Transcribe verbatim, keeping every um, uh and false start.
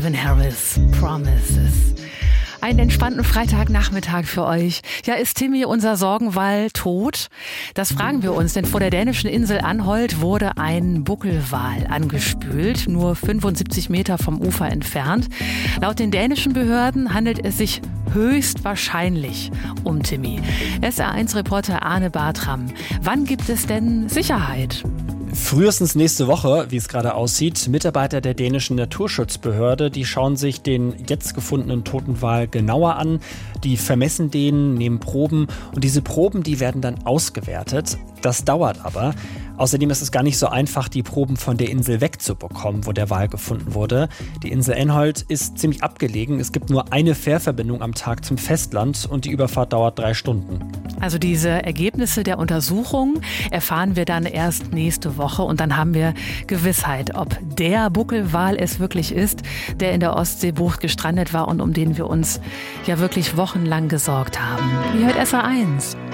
Calvin Harris, Promises. Einen entspannten Freitagnachmittag für euch. Ja, ist Timmy, unser Sorgenwal, tot? Das fragen wir uns, denn vor der dänischen Insel Anholt wurde ein Buckelwal angespült, nur fünfundsiebzig Meter vom Ufer entfernt. Laut den dänischen Behörden handelt es sich höchstwahrscheinlich um Timmy. S R eins Reporter Arne Bartram. Wann gibt es denn Sicherheit? Frühestens nächste Woche, wie es gerade aussieht. Mitarbeiter der dänischen Naturschutzbehörde, die schauen sich den jetzt gefundenen toten Wal genauer an. Die vermessen den, nehmen Proben und diese Proben, die werden dann ausgewertet. Das dauert aber. Außerdem ist es gar nicht so einfach, die Proben von der Insel wegzubekommen, wo der Wal gefunden wurde. Die Insel Anholt ist ziemlich abgelegen. Es gibt nur eine Fährverbindung am Tag zum Festland und die Überfahrt dauert drei Stunden. Also diese Ergebnisse der Untersuchung erfahren wir dann erst nächste Woche und dann haben wir Gewissheit, ob der Buckelwal es wirklich ist, der in der Ostseebucht gestrandet war und um den wir uns ja wirklich wochenlang gesorgt haben. Ihr hört S R eins.